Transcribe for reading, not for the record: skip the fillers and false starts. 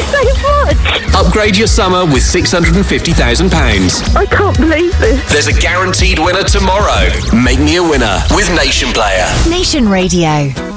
so much. Upgrade your summer with £650,000. I can't believe this. There's a guaranteed winner tomorrow. Make me a winner with Nation Player. Nation Radio.